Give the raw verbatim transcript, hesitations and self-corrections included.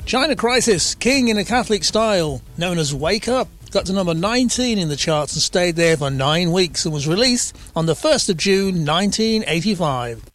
China Crisis, King in a Catholic Style, known as Wake Up, got to number nineteen in the charts and stayed there for nine weeks and was released on the first of June nineteen eighty-five.